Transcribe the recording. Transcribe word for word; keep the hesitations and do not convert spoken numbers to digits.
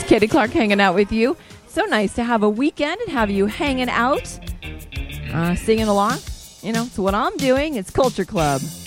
Katie Clark hanging out with you. So nice to have a weekend and have you hanging out, uh, singing along. You know, so what I'm doing is Culture Club.